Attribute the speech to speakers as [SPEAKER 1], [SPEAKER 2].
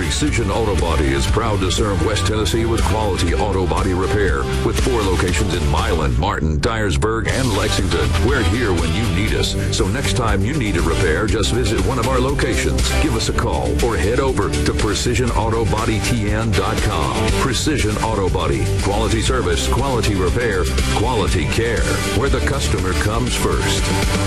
[SPEAKER 1] Precision Auto Body is proud to serve West Tennessee with quality auto body repair. With 4 locations in Milan, Martin, Dyersburg, and Lexington. We're here when you need us. So next time you need a repair, just visit one of our locations. Give us a call or head over to PrecisionAutoBodyTN.com. Precision Auto Body. Quality service, quality repair, quality care. Where the customer comes first.